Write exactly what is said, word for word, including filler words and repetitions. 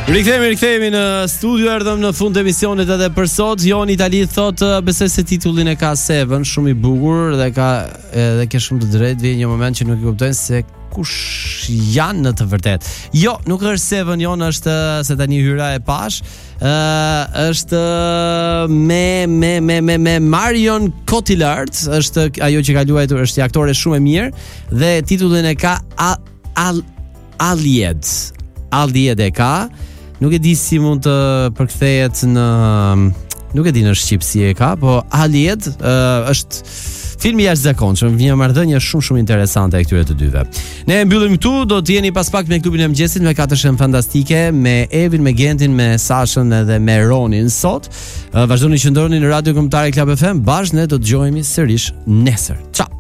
Rikthehemi, rikthehemi në studio, erdhëm në fund të emisionit edhe për sot. Jon Itali thot besoj se titullin e ka Seven, shumë i bukur dhe ka edhe ke shumë të drejtë. Vjen një moment që nuk e kuptojnë se kush janë në të vërtet. Jo, nuk është Seven, Jon, është se tani hyra e pash. Uh, është me me me me me Marion Cotillard, është ajo që ka luajtur, është një aktore shumë e mirë dhe titullin e ka Al, Al Alied. Alied e ka. Nuk e di si mund të përkthehet në, nuk e di në shqip si e ka, po Alied uh, është filmi jashtëzakonshëm, një marrëdhënie shumë shumë interesante e këtyre të dyve. Ne e mbyllim këtu, do të jeni pas pak me klubin e mëngjesit me katër shemë fantastike, me Evin, me Gentin, me Sashën edhe me Ronin sot. Uh, vazhdoni që ndroni në Radio Kombëtare Club F M, bashkë ne do të dëgjohemi sërish nesër. Ciao.